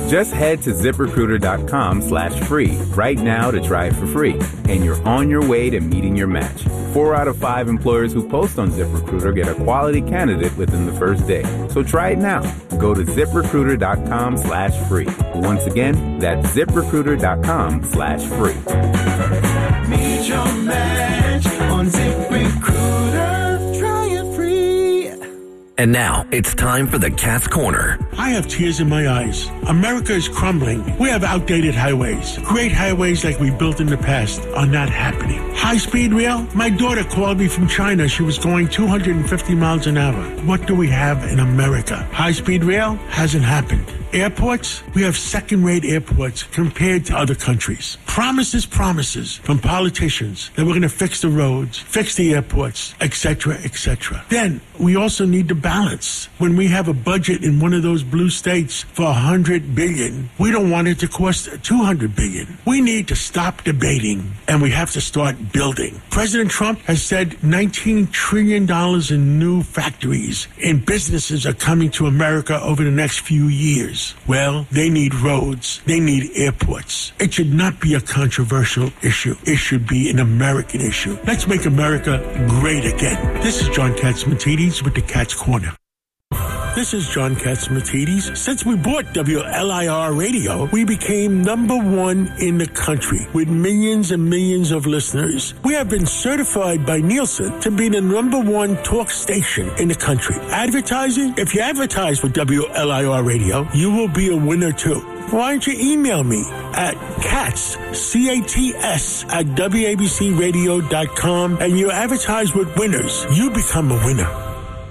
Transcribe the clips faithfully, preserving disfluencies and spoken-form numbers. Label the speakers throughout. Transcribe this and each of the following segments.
Speaker 1: Just head to ZipRecruiter.com slash free right now to try it for free, and you're on your way to meeting your match. Four out of five employers who post on ZipRecruiter get a quality candidate within the first day. So try it now. Go to ZipRecruiter.com slash free. Once again, that's ZipRecruiter.com slash free.
Speaker 2: Meet your match on ZipRecruiter. Try it free.
Speaker 3: And now it's time for the Cat's Corner.
Speaker 4: I have tears in my eyes. America is crumbling. We have outdated highways. Great highways like we built in the past are not happening. High-speed rail? My daughter called me from China. She was going two hundred fifty miles an hour. What do we have in America? High-speed rail hasn't happened. Airports? We have second-rate airports compared to other countries. Promises, promises from politicians that we're going to fix the roads, fix the airports, et cetera, et cetera. Then we also need to balance. When we have a budget in one of those blue states for one hundred billion dollars, we don't want it to cost two hundred billion dollars. We need to stop debating, and we have to start building. President Trump has said nineteen trillion dollars in new factories and businesses are coming to America over the next few years. Well, they need roads. They need airports. It should not be a controversial issue. It should be an American issue. Let's make America great again. This is John Catsimatidis with the Cat's Corner. This is John Catsimatidis. Since we bought W L I R Radio, we became number one in the country with millions and millions of listeners. We have been certified by Nielsen to be the number one talk station in the country. Advertising? If you advertise with W L I R Radio, you will be a winner too. Why don't you email me at cats, C A T S, at W A B C radio dot com and you advertise with winners. You become a winner.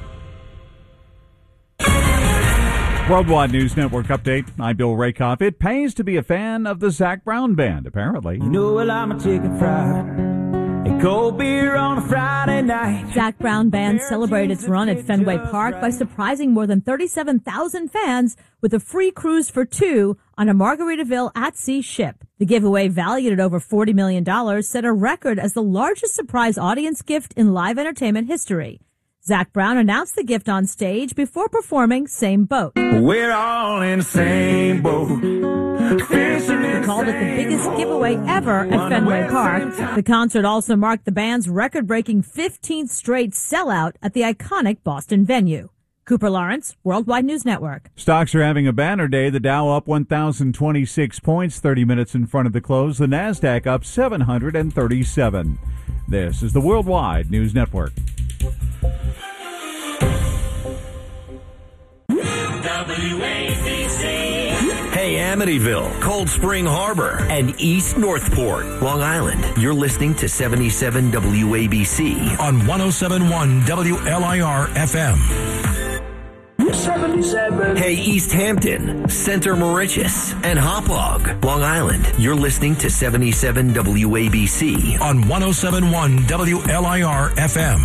Speaker 5: Worldwide News Network update. I'm Bill Rakoff. It pays to be a fan of the Zac Brown Band, apparently.
Speaker 6: You know, well, I'm a chicken fried and cold beer on a Friday night.
Speaker 7: Zac Brown Band celebrated its run at Fenway Park by surprising more than thirty-seven thousand fans with a free cruise for two on a Margaritaville at-sea ship. The giveaway, valued at over forty million dollars, set a record as the largest surprise audience gift in live entertainment history. Zac Brown announced the gift on stage before performing Same Boat.
Speaker 6: We're all in the same boat.
Speaker 7: He called it the biggest giveaway ever at Fenway Park. The concert also marked the band's record-breaking fifteenth straight sellout at the iconic Boston venue. Cooper Lawrence, Worldwide News Network.
Speaker 5: Stocks are having a banner day. The Dow up one thousand twenty-six points, thirty minutes in front of the close. The NASDAQ up seven hundred thirty-seven. This is the Worldwide News Network.
Speaker 3: W A B C. Hey, Amityville, Cold Spring Harbor, and East Northport, Long Island. You're listening to seventy-seven W A B C
Speaker 8: on one oh seven point one W L I R F M.
Speaker 3: seventy-seven. Hey, East Hampton, Center Mauritius, and Hauppauge, Long Island. You're listening to seventy-seven W A B C
Speaker 8: on one oh seven point one W L I R F M.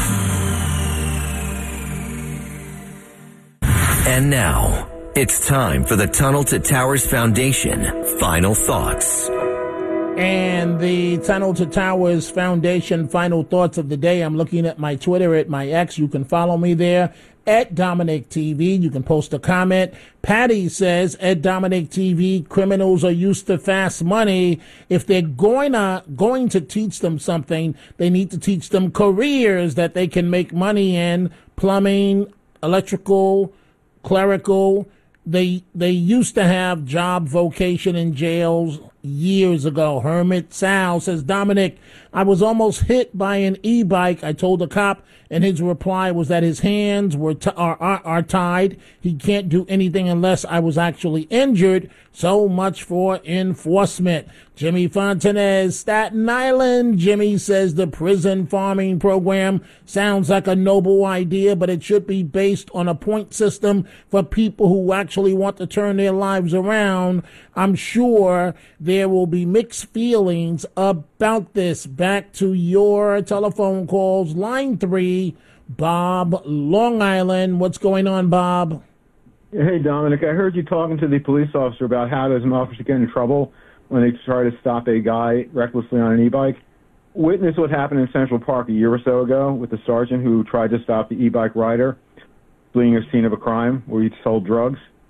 Speaker 3: And now, it's time for the Tunnel to Towers Foundation Final Thoughts.
Speaker 9: And the Tunnel to Towers Foundation Final Thoughts of the day. I'm looking at my Twitter, at my X. You can follow me there, at Dominic T V. You can post a comment. Patty says, at Dominic T V, criminals are used to fast money. If they're going to, going to teach them something, they need to teach them careers that they can make money in. Plumbing, electrical, clerical. They they used to have job vocation in jails years ago. Hermit Sal says, Dominic, I was almost hit by an e-bike. I told the cop, and his reply was that his hands were t- are, are, are tied. He can't do anything unless I was actually injured. So much for enforcement. Jimmy Fontanez, Staten Island. Jimmy says the prison farming program sounds like a noble idea, but it should be based on a point system for people who actually want to turn their lives around. I'm sure there will be mixed feelings about this. Back to your telephone calls. Line three, Bob, Long Island. What's going on, Bob?
Speaker 10: Hey, Dominic, I heard you talking to the police officer about how does an officer get in trouble when they try to stop a guy recklessly on an e-bike. Witness what happened in Central Park a year or so ago with the sergeant who tried to stop the e-bike rider fleeing a scene of a crime where he sold drugs.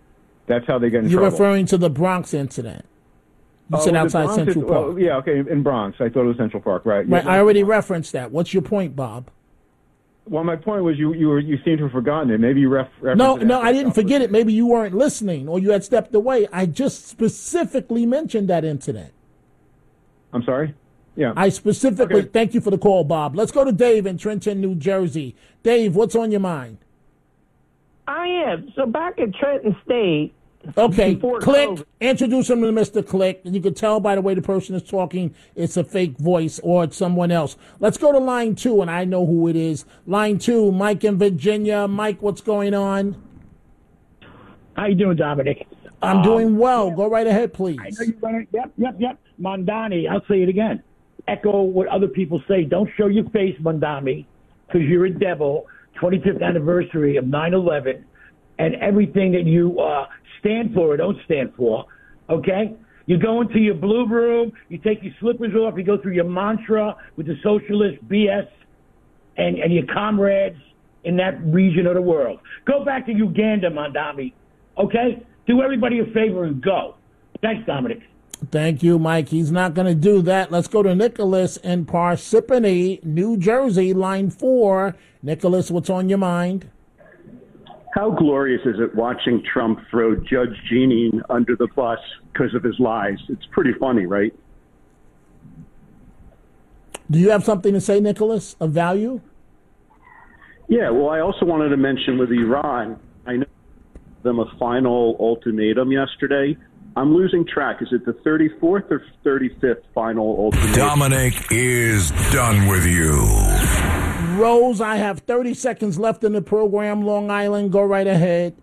Speaker 10: That's how they get in
Speaker 9: You're
Speaker 10: trouble.
Speaker 9: referring to the Bronx incident. You
Speaker 10: Oh,
Speaker 9: said
Speaker 10: was it
Speaker 9: outside
Speaker 10: Bronx?
Speaker 9: Central
Speaker 10: It's-
Speaker 9: Park.
Speaker 10: well, yeah, okay, in Bronx. I thought it was Central Park, right?
Speaker 9: Right,
Speaker 10: Yeah.
Speaker 9: I already referenced that. What's your point, Bob?
Speaker 10: Well, my point was you you were you seem to have forgotten it. Maybe you ref.
Speaker 9: No,
Speaker 10: referenced it
Speaker 9: no,
Speaker 10: after
Speaker 9: I didn't
Speaker 10: stopped
Speaker 9: forget it. Maybe you weren't listening or you had stepped away. I just specifically mentioned that incident.
Speaker 10: I'm sorry? Yeah.
Speaker 9: I specifically,
Speaker 10: Okay.
Speaker 9: thank you for the call, Bob. Let's go to Dave in Trenton, New Jersey. Dave, what's on your mind?
Speaker 11: I am. So back at Trenton State.
Speaker 9: Okay,
Speaker 11: before
Speaker 9: Click,
Speaker 11: COVID-
Speaker 9: introduce him to Mister Click. You can tell by the way the person is talking, it's a fake voice or it's someone else. Let's go to line two, and I know who it is. Line two, Mike in Virginia. Mike, what's going on?
Speaker 12: How you doing, Dominic?
Speaker 9: I'm
Speaker 12: Um,
Speaker 9: doing well. Go right ahead, please.
Speaker 12: I know you're going to. Yep, yep, yep. Mondani, I'll say it again. Echo what other people say. Don't show your face, Mondani, because you're a devil. twenty-fifth anniversary of nine eleven and everything that you uh, stand for or don't stand for, okay? You go into your blue room, you take your slippers off, you go through your mantra with the socialist B S and, and your comrades in that region of the world. Go back to Uganda, Mondami, okay? Do everybody a favor and go. Thanks, Dominic.
Speaker 9: Thank you, Mike. He's not going to do that. Let's go to Nicholas in Parsippany, New Jersey, line four. Nicholas, what's on your mind?
Speaker 13: How glorious is it watching Trump throw Judge Jeanine under the bus because of his lies? It's pretty funny, right?
Speaker 9: Do you have something to say, Nicholas, of value?
Speaker 13: Yeah, well, I also wanted to mention with Iran, I know them a final ultimatum yesterday. I'm losing track. Is it the thirty-fourth or thirty-fifth final ultimatum?
Speaker 8: Dominic is done with you.
Speaker 9: Rose, I have thirty seconds left in the program. Long Island, go right ahead.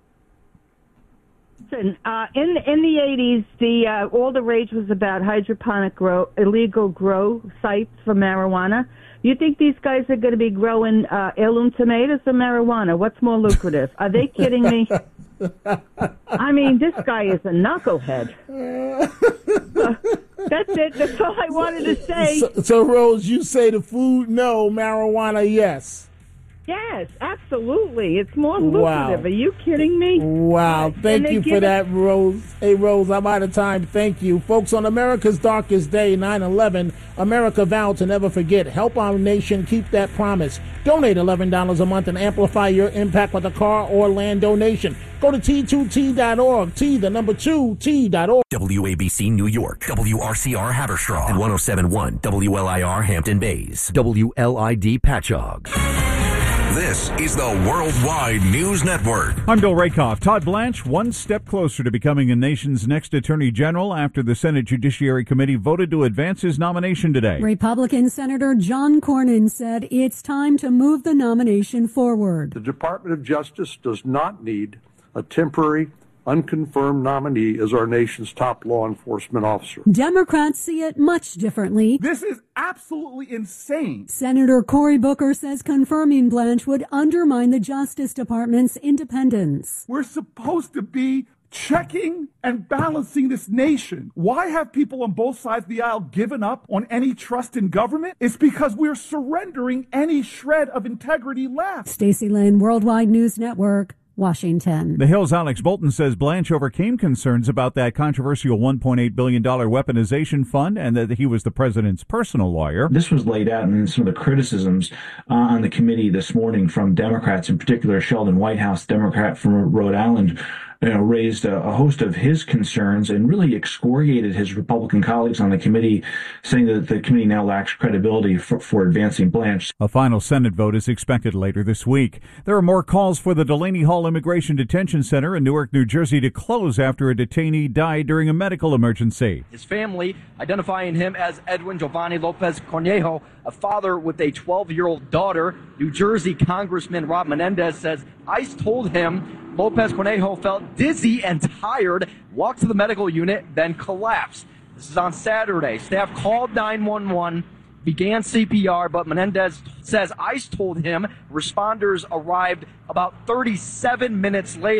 Speaker 14: Listen, uh, in in the eighties, the uh, all the rage was about hydroponic grow, illegal grow sites for marijuana. You think these guys are going to be growing uh, heirloom tomatoes or marijuana? What's more lucrative? Are they kidding me? I mean, this guy is a knucklehead. Uh, that's it. That's all I wanted to say.
Speaker 9: So, so, Rose, you say the food no, marijuana yes.
Speaker 14: Yes, absolutely. It's more
Speaker 9: Wow.
Speaker 14: lucrative. Are you kidding me?
Speaker 9: Wow. Thank
Speaker 14: they
Speaker 9: you for
Speaker 14: give it-
Speaker 9: that, Rose. Hey, Rose, I'm out of time. Thank you. Folks, on America's darkest day, nine eleven, America vowed to never forget. Help our nation keep that promise. Donate eleven dollars a month and amplify your impact with a car or land donation. Go to T two T dot org. T, the number two, T dot org.
Speaker 3: W A B C New York, W R C R Haverstraw, and one oh seven point one W L I R Hampton Bays, W L I D Patchogue.
Speaker 8: This is the Worldwide News Network.
Speaker 5: I'm Bill Rakoff. Todd Blanche, one step closer to becoming the nation's next Attorney General after the Senate Judiciary Committee voted to advance his nomination today.
Speaker 15: Republican Senator John Cornyn said it's time to move the nomination forward.
Speaker 16: The Department of Justice does not need a temporary, unconfirmed nominee as our nation's top law enforcement officer.
Speaker 15: Democrats see it much differently.
Speaker 17: This is absolutely insane.
Speaker 15: Senator Cory Booker says confirming Blanche would undermine the Justice Department's independence.
Speaker 17: We're supposed to be checking and balancing this nation. Why have people on both sides of the aisle given up on any trust in government? It's because we're surrendering any shred of integrity left.
Speaker 15: Stacey Lynn, Worldwide News Network, Washington.
Speaker 5: The Hill's Alex Bolton says Blanche overcame concerns about that controversial one point eight billion dollars weaponization fund and that he was the president's personal lawyer.
Speaker 18: This was laid out in some of the criticisms uh, on the committee this morning from Democrats, in particular Sheldon Whitehouse, Democrat from Rhode Island, you know, raised a, a host of his concerns and really excoriated his Republican colleagues on the committee, saying that the committee now lacks credibility for, for advancing Blanche.
Speaker 5: A final Senate vote is expected later this week. There are more calls for the Delaney Hall Immigration Detention Center in Newark, New Jersey to close after a detainee died during a medical emergency.
Speaker 19: His family identifying him as Edwin Giovanni Lopez Cornejo, a father with a twelve-year-old daughter. New Jersey Congressman Rob Menendez says ICE told him Lopez Cornejo felt dizzy and tired, walked to the medical unit, then collapsed. This is on Saturday. Staff called nine one one, began C P R, but Menendez says ICE told him responders arrived about thirty-seven minutes later.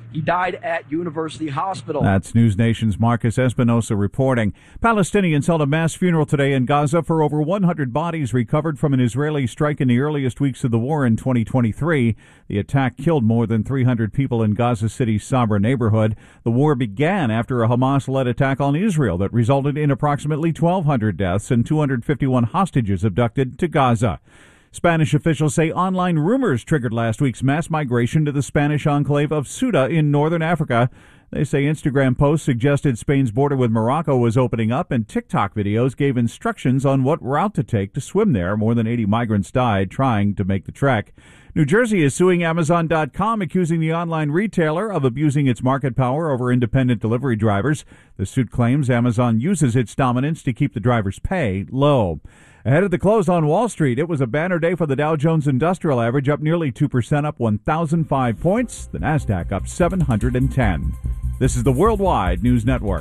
Speaker 19: He died at University Hospital.
Speaker 5: That's News Nation's Marcus Espinosa reporting. Palestinians held a mass funeral today in Gaza for over one hundred bodies recovered from an Israeli strike in the earliest weeks of the war in twenty twenty-three. The attack killed more than three hundred people in Gaza City's Sabra neighborhood. The war began after a Hamas-led attack on Israel that resulted in approximately twelve hundred deaths and two hundred fifty-one hostages abducted to Gaza. Spanish officials say online rumors triggered last week's mass migration to the Spanish enclave of Ceuta in northern Africa. They say Instagram posts suggested Spain's border with Morocco was opening up, and TikTok videos gave instructions on what route to take to swim there. More than eighty migrants died trying to make the trek. New Jersey is suing Amazon dot com, accusing the online retailer of abusing its market power over independent delivery drivers. The suit claims Amazon uses its dominance to keep the drivers' pay low. Ahead of the close on Wall Street, it was a banner day for the Dow Jones Industrial Average, up nearly two percent, up one thousand five points. The Nasdaq up seven hundred ten. This is the Worldwide News Network.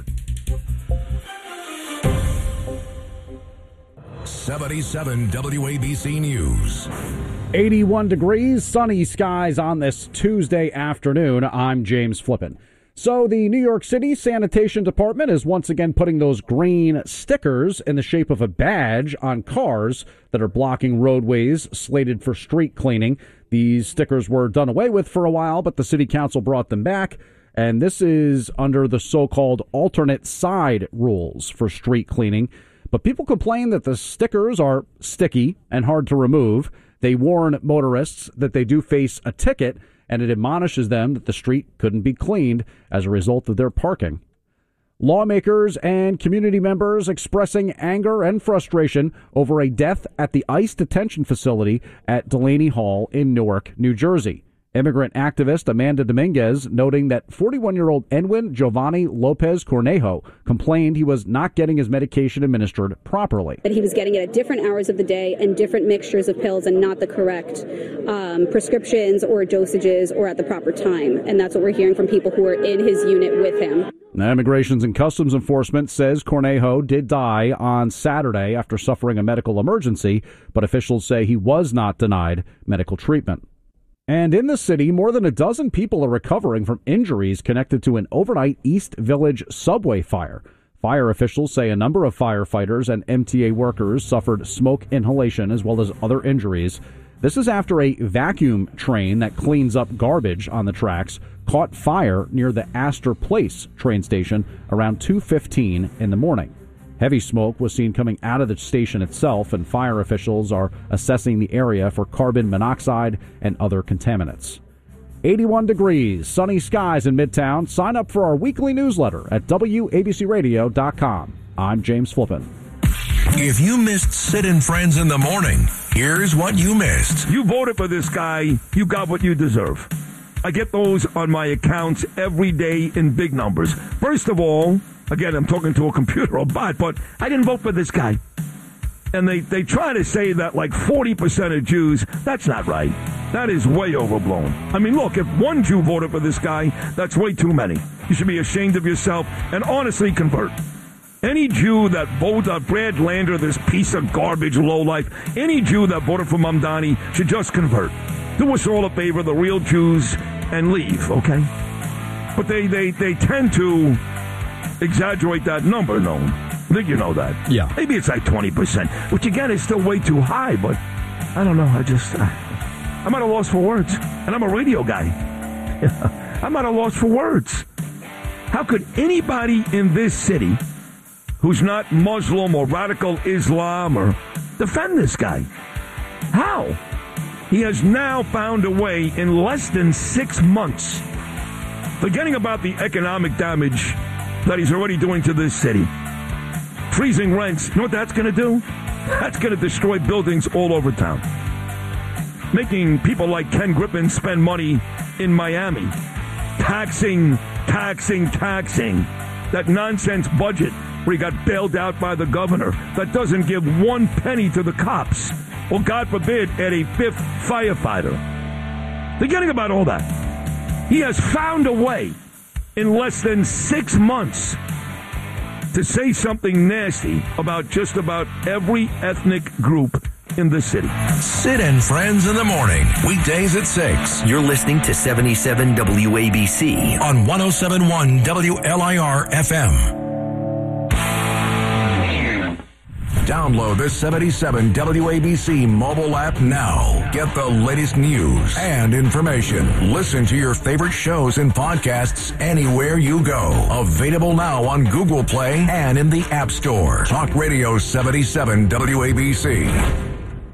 Speaker 8: seventy-seven W A B C News.
Speaker 20: eighty-one degrees, sunny skies on this Tuesday afternoon. I'm James Flippin. So the New York City Sanitation Department is once again putting those green stickers in the shape of a badge on cars that are blocking roadways slated for street cleaning. These stickers were done away with for a while, but the city council brought them back. And this is under the so-called alternate side rules for street cleaning. But people complain that the stickers are sticky and hard to remove. They warn motorists that they do face a ticket, and it admonishes them that the street couldn't be cleaned as a result of their parking. Lawmakers and community members expressing anger and frustration over a death at the ICE detention facility at Delaney Hall in Newark, New Jersey. Immigrant activist Amanda Dominguez noting that forty-one-year-old Edwin Giovanni Lopez Cornejo complained he was not getting his medication administered properly.
Speaker 21: That he was getting it at different hours of the day and different mixtures of pills and not the correct um, prescriptions or dosages or at the proper time. And that's what we're hearing from people who are in his unit with him.
Speaker 20: Now, Immigrations and Customs Enforcement says Cornejo did die on Saturday after suffering a medical emergency, but officials say he was not denied medical treatment. And in the city, more than a dozen people are recovering from injuries connected to an overnight East Village subway fire. Fire officials say a number of firefighters and M T A workers suffered smoke inhalation as well as other injuries. This is after a vacuum train that cleans up garbage on the tracks caught fire near the Astor Place train station around two fifteen in the morning. Heavy smoke was seen coming out of the station itself, and fire officials are assessing the area for carbon monoxide and other contaminants. eighty-one degrees, sunny skies in Midtown. Sign up for our weekly newsletter at W A B C radio dot com. I'm James Flippin.
Speaker 8: If you missed Sid and Friends in the morning, here's what you missed.
Speaker 22: You voted for this guy, you got what you deserve. I get those on my accounts every day in big numbers. First of all, again, I'm talking to a computer or bot, but I didn't vote for this guy. And they, they try to say that like forty percent of Jews, that's not right. That is way overblown. I mean, look, if one Jew voted for this guy, that's way too many. You should be ashamed of yourself and honestly convert. Any Jew that voted for Brad Lander, this piece of garbage lowlife, any Jew that voted for Mamdani should just convert. Do us all a favor, the real Jews, and leave, okay? But they, they, they tend to exaggerate that number, no? I think you know that.
Speaker 20: Yeah.
Speaker 22: Maybe it's like twenty percent, which again is still way too high, but I don't know. I just, uh, I'm at a loss for words. And I'm a radio guy. I'm at a loss for words. How could anybody in this city who's not Muslim or radical Islam or defend this guy? How? He has now found a way in less than six months, forgetting about the economic damage that he's already doing to this city. Freezing rents, you know what that's going to do? That's going to destroy buildings all over town. Making people like Ken Griffin spend money in Miami. Taxing, taxing, taxing. That nonsense budget where he got bailed out by the governor that doesn't give one penny to the cops. Or, God forbid, add a fifth firefighter. Forgetting about all that. He has found a way in less than six months to say something nasty about just about every ethnic group in this city.
Speaker 8: Sid and Friends in the morning, weekdays at six.
Speaker 3: You're listening to seventy-seven W A B C
Speaker 8: on one oh seven point one W L I R F M. Download the seventy-seven W A B C mobile app now. Get the latest news and information. Listen to your favorite shows and podcasts anywhere you go. Available now on Google Play and in the App Store. Talk Radio seventy-seven W A B C.